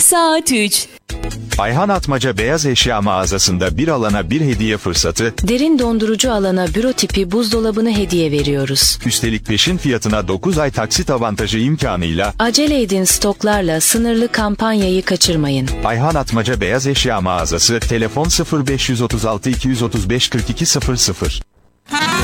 Saat 3. Ayhan Atmaca Beyaz Eşya mağazasında bir alana bir hediye fırsatı, Derin dondurucu alana büro tipi buzdolabını hediye veriyoruz. üstelik peşin fiyatına 9 ay taksit avantajı imkanıyla. Acele edin, stoklarla sınırlı kampanyayı kaçırmayın. Ayhan Atmaca Beyaz Eşya mağazası, telefon 0536 235 42 00.